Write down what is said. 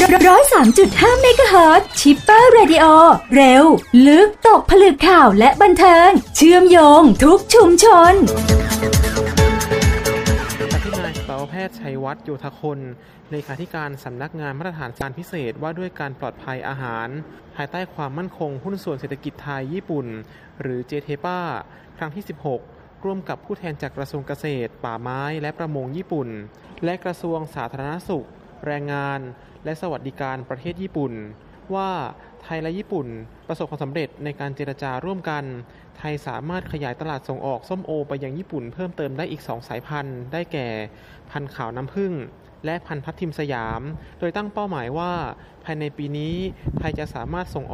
103.5 เมกะเฮิรตซ์ชิปเปอร์เรดิโอเร็วลึกตกผลึกข่าวและบันเทิงเชื่อมโยงทุกชุมชนที่นายสัตวแพทย์ชัยวัฒน์โยธคนเลขาธิการสำนักงานมาตรฐานการพิเศษว่าด้วยการปลอดภัยอาหารภายใต้ความมั่นคงหุ้นส่วนเศรษฐกิจไทยญี่ปุ่นหรือเจเทป้าครั้งที่16ร่วมกับผู้แทนจากกระทรวงเกษตรป่าไม้และประมงญี่ปุ่นและกระทรวงสาธารณสุขแรงงานและสวัสดิการประเทศญี่ปุ่นว่าไทยและญี่ปุ่นประสบความสำเร็จในการเจรจาร่วมกันไทยสามารถขยายตลาดส่งออกส้มโอไปยังญี่ปุ่นเพิ่มเติมได้อีก2สายพันธุ์ได้แก่พันธุ์ขาวน้ำผึ้งและพันธุ์ทับทิมสยามโดยตั้งเป้าหมายว่าภายในปีนี้ไทยจะสามารถส่ง